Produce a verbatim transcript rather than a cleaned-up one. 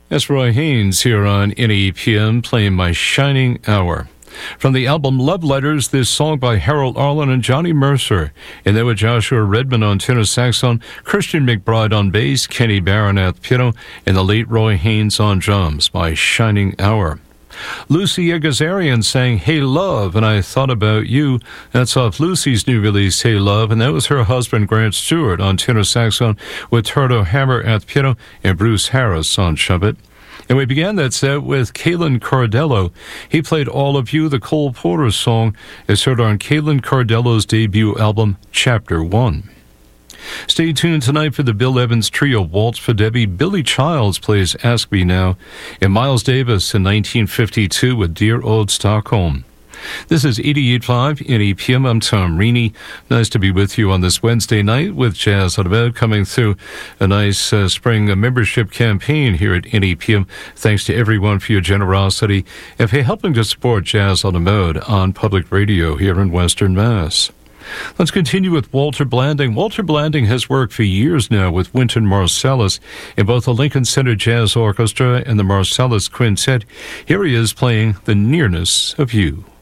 That's Roy Haynes here on N E P M playing My Shining Hour. From the album Love Letters, this song by Harold Arlen and Johnny Mercer. And there with Joshua Redmond on tenor saxophone, Christian McBride on bass, Kenny Barron at piano, and the late Roy Haynes on drums, My Shining Hour. Lucy Egazarian sang Hey Love, and I Thought About You. That's off Lucy's new release, Hey Love, and that was her husband Grant Stewart on tenor saxophone with Turdo Hammer at piano and Bruce Harris on trumpet. And we began that set with Kalen Cardello. He played All of You, the Cole Porter song, as heard on Kalen Cardello's debut album, Chapter one. Stay tuned tonight for the Bill Evans Trio, Waltz for Debbie. Billy Childs plays Ask Me Now, and Miles Davis in nineteen fifty-two with Dear Old Stockholm. This is eighty-eight point five N E P M. I'm Tom Reaney. Nice to be with you on this Wednesday night with Jazz on the Mode, coming through a nice uh, spring uh, membership campaign here at N E P M. Thanks to everyone for your generosity and for helping to support Jazz on the Mode on public radio here in Western Mass. Let's continue with Walter Blanding. Walter Blanding has worked for years now with Wynton Marsalis in both the Lincoln Center Jazz Orchestra and the Marsalis Quintet. Here he is playing The Nearness of You.